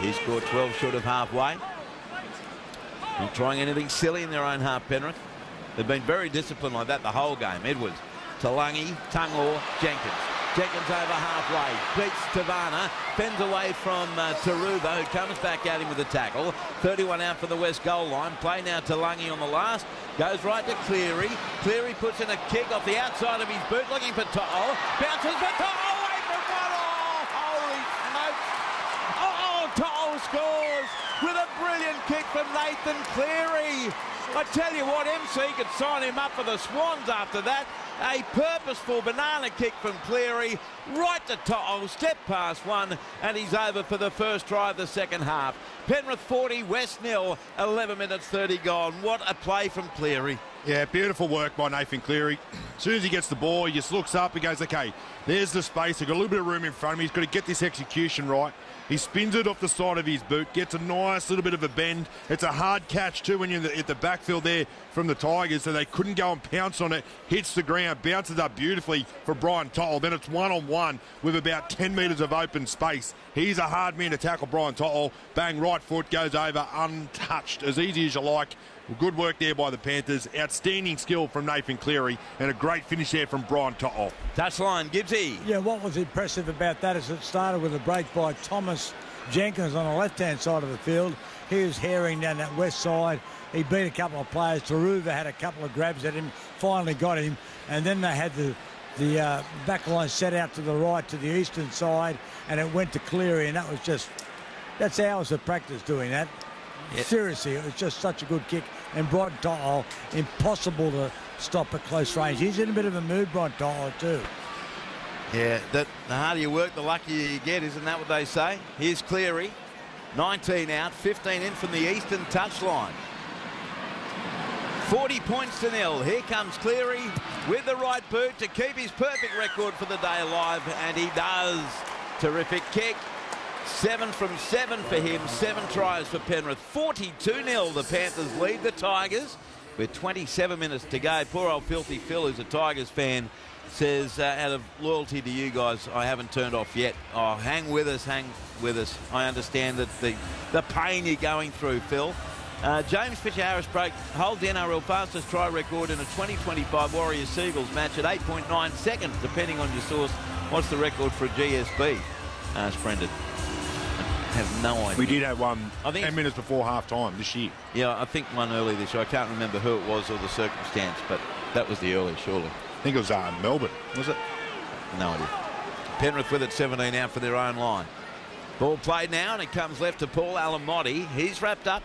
He scored 12 short of halfway. Not trying anything silly in their own half, Penrith. They've been very disciplined like that the whole game. Edwards, Talangi, Tungor, Jenkins. Jenkins over halfway, beats Tavana, fends away from Taruva, who comes back at him with a tackle. 31 out for the West goal line. Play now to Lungi on the last. Goes right to Cleary. Cleary puts in a kick off the outside of his boot, looking for To'o. Bounces for To'o, away from one. Oh, holy smokes. Oh, To'o scores with a brilliant kick from Nathan Cleary. I tell you what, MC could sign him up for the Swans after that. A purposeful banana kick from Cleary, right to To'o, step past one, and he's over for the first try of the second half. Penrith 40, West nil, 11 minutes 30 gone. What a play from Cleary. Yeah, beautiful work by Nathan Cleary. As soon as he gets the ball, he just looks up and goes, okay, there's the space. He's got a little bit of room in front of him. He's got to get this execution right. He spins it off the side of his boot, gets a nice little bit of a bend. It's a hard catch too when you're at the backfield there from the Tigers, so they couldn't go and pounce on it. Hits the ground, bounces up beautifully for Brian To'o. Then it's one-on-one with about 10 metres of open space. He's a hard man to tackle, Brian To'o. Bang, right foot, goes over untouched, as easy as you like. Good work there by the Panthers. Outstanding skill from Nathan Cleary and a great finish there from Brian To'o. Touchline, Gibbsy. Yeah, what was impressive about that is it started with a break by Thomas Jenkins on the left-hand side of the field. He was herring down that west side. He beat a couple of players. Taruva had a couple of grabs at him, finally got him. And then they had the back line set out to the right to the eastern side, and it went to Cleary, and that's hours of practice doing that. Yep. Seriously, it was just such a good kick. And Brian To'o, impossible to stop at close range. He's in a bit of a mood, Brian To'o, too. Yeah, the harder you work, the luckier you get. Isn't that what they say? Here's Cleary. 19 out, 15 in from the eastern touchline. 40 points to nil. Here comes Cleary with the right boot to keep his perfect record for the day alive, and he does. Terrific kick. 7 from 7 for him, 7 tries for Penrith. 42-0 the Panthers lead the Tigers with 27 minutes to go. Poor old Filthy Phil, who's a Tigers fan, says out of loyalty to you guys, I haven't turned off yet. Oh, hang with us, hang with us. I understand that the pain you're going through, Phil. James Fisher-Harris broke holds the NRL fastest try record in a 2025 Warriors-Seagulls match at 8.9 seconds, depending on your source. What's the record for a GSB? Asked Brendan. I have no idea. We did have one 10 minutes before half-time this year. Yeah, I think one early this year. I can't remember who it was or the circumstance, but that was the early, surely. I think it was Melbourne, was it? No idea. Penrith with it, 17 out for their own line. Ball played now, and it comes left to Paul Alamotti. He's wrapped up.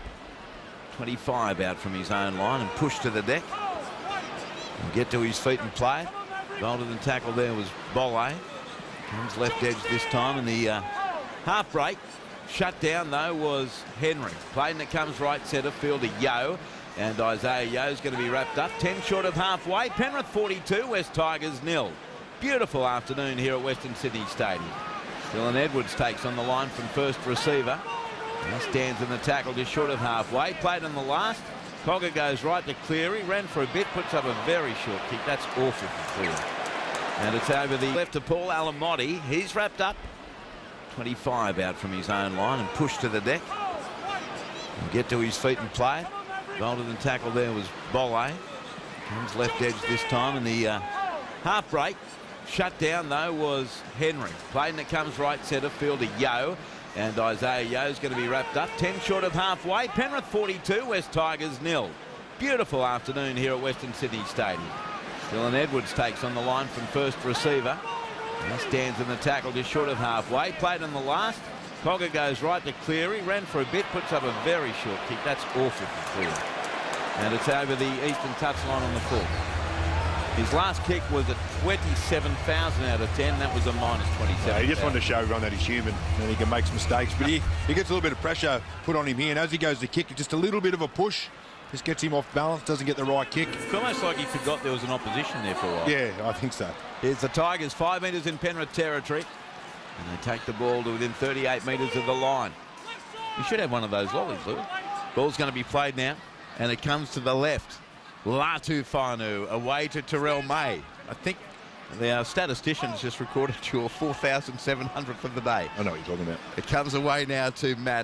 25 out from his own line and pushed to the deck. And get to his feet and play it. Bolder than tackle there was Bolle. Comes left edge this time, and the half break. Shut down, though, was Henry. Played, and it comes right centre field to Yeo. And Isaiah Yeo's going to be wrapped up. 10 short of halfway. Penrith 42, West Tigers 0. Beautiful afternoon here at Western Sydney Stadium. Dylan Edwards takes on the line from first receiver. Now stands in the tackle just short of halfway. Played on the last. Cogger goes right to Cleary. Ran for a bit. Puts up a very short kick. That's awful for Cleary. And it's over the left to Paul Alamotti. He's wrapped up. 25 out from his own line and pushed to the deck. And get to his feet and play it. Bolder than tackle there was Bolle. Comes left edge this time, and the half break. Shut down, though, was Henry. Played, and it comes right centre field to Yeo. And Isaiah Yeo's going to be wrapped up. 10 short of halfway. Penrith 42, West Tigers 0. Beautiful afternoon here at Western Sydney Stadium. Dylan Edwards takes on the line from first receiver. Now stands in the tackle just short of halfway. Played on the last. Cogger goes right to Cleary. Ran for a bit. Puts up a very short kick. That's awful for Cleary. And it's over the eastern touchline on the full. His last kick was at 27,000 out of 10. That was a minus 27. Yeah, he just wanted to show everyone that he's human and he can make some mistakes. But he gets a little bit of pressure put on him here. And as he goes to kick, just a little bit of a push. Just gets him off balance, doesn't get the right kick. It's almost like he forgot there was an opposition there for a while. Yeah, I think so. Here's the Tigers, 5 metres in Penrith territory. And they take the ball to within 38 metres of the line. You should have one of those lollies, Lou. Ball's going to be played now. And it comes to the left. Latu Whanu away to Terrell May. I think the statisticians just recorded your 4,700th of the day. I know what you're talking about. It comes away now to Matt.